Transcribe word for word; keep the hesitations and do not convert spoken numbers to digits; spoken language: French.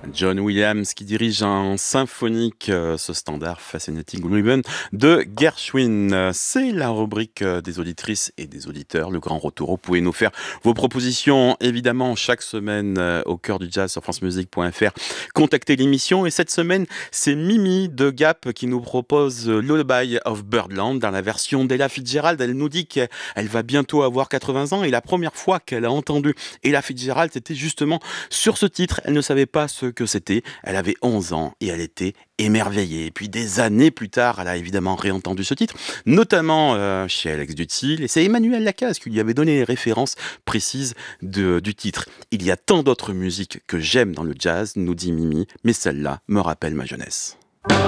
John Williams qui dirige en symphonique euh, ce standard Fascinating Ribbon de Gershwin. Euh, C'est la rubrique euh, des auditrices et des auditeurs, le grand retour. Vous pouvez nous faire vos propositions évidemment chaque semaine euh, au cœur du jazz sur france musique point f r. Contactez l'émission et cette semaine c'est Mimi de Gap qui nous propose euh, Lullaby of Birdland dans la version d'Ella Fitzgerald. Elle nous dit qu'elle elle va bientôt avoir quatre-vingts ans et la première fois qu'elle a entendu Ella Fitzgerald c'était justement sur ce titre. Elle ne savait pas ce que c'était. Elle avait onze ans et elle était émerveillée. Et puis des années plus tard, elle a évidemment réentendu ce titre, notamment euh, chez Alex Dutil. Et c'est Emmanuel Lacaze qui lui avait donné les références précises de- du titre. Il y a tant d'autres musiques que j'aime dans le jazz, nous dit Mimi, mais celle-là me rappelle ma jeunesse.